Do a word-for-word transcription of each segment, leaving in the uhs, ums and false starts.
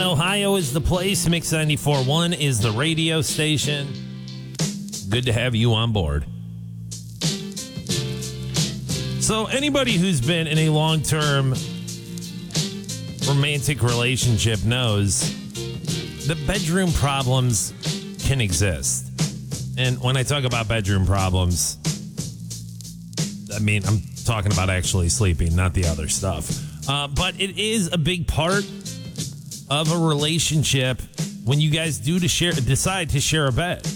Ohio is the place. Mix ninety-four point one is the radio station. Good to have you on board. So anybody who's been in a long-term romantic relationship knows that bedroom problems can exist. And when I talk about bedroom problems, I mean, I'm talking about actually sleeping, not the other stuff. Uh, but it is a big part of a relationship when you guys do to share, decide to share a bed.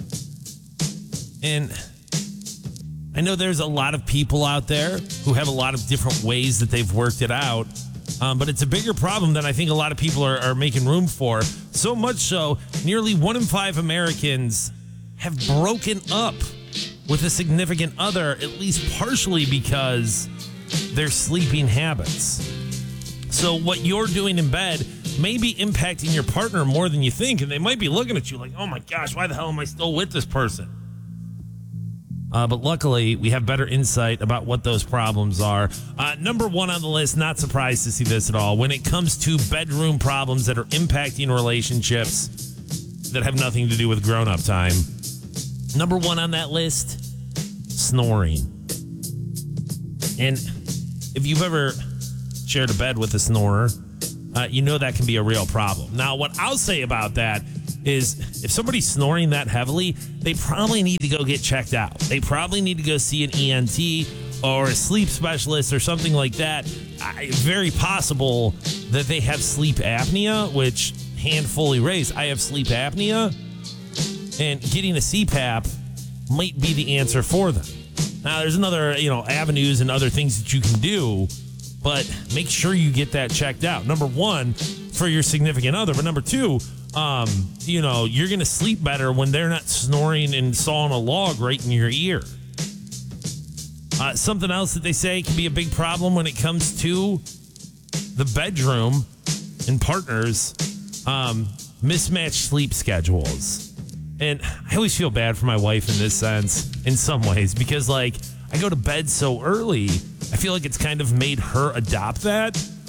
And I know there's a lot of people out there who have a lot of different ways that they've worked it out. Um, but it's a bigger problem than I think a lot of people are, are making room for. So much so, nearly one in five Americans have broken up with a significant other, at least partially because their sleeping habits. So what you're doing in bed may be impacting your partner more than you think, and they might be looking at you like, oh my gosh, why the hell am I still with this person? Uh, but luckily, we have better insight about what those problems are. Uh, number one on the list, not surprised to see this at all, when it comes to bedroom problems that are impacting relationships that have nothing to do with grown-up time. Number one on that list, snoring. And if you've ever shared a bed with a snorer, uh, you know that can be a real problem. Now, what I'll say about that is if somebody's snoring that heavily, they probably need to go get checked out. They probably need to go see an E N T or a sleep specialist or something like that. I, very possible that they have sleep apnea, which hand fully raised. I have sleep apnea, and getting a C PAP might be the answer for them. Now, there's another, you know, avenues and other things that you can do, but make sure you get that checked out. Number one, for your significant other, but number two, um, you know, you're going to sleep better when they're not snoring and sawing a log right in your ear. Uh, something else that they say can be a big problem when it comes to the bedroom and partners, um, mismatched sleep schedules. And I always feel bad for my wife in this sense, in some ways, because, like, I go to bed so early, I feel like it's kind of made her adopt that.